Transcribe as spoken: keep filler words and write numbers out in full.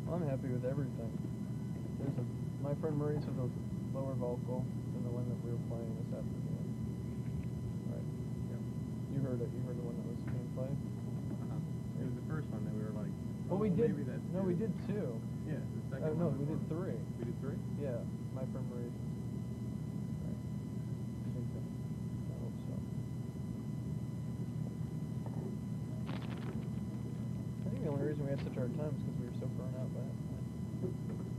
I'm happy with everything. There's a, my friend Maurice has a lower vocal than the one that we were playing this afternoon. Right. Yep. You heard it. You heard the one that was being played? Uh-huh. It was the first one that we were like, Well, oh, we did. maybe that's No, good. we did two. Yeah, the second Uh, one. no, was we did one. three. We did three? Yeah, my friend Maurice. Right. I think so. I hope so. I think the only reason we had such a hard time is because we were so burnt out by it.